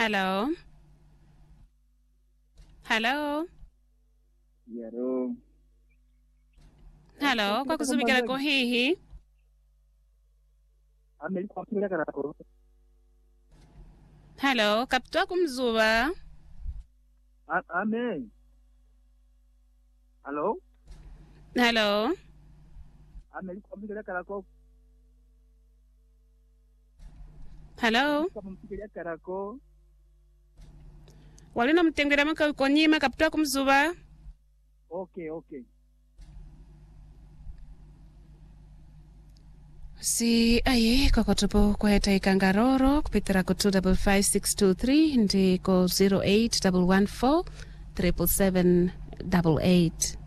Hello. Hello. Yaro. Hello. Kwa kuzubikira ko hihi. Ameli kwa kile karako. Hello. Kapitwa kumzuba. Amen. Hello. Hello. Ameli kwa kile karako. Hello. Kwa kile karako. Walina mtengera maka konyima kapitwa kumzuba. Okay. Si aye kokotopo kwa heta ikangaroro kupitira ko 255623 ndi ko 08114 77788.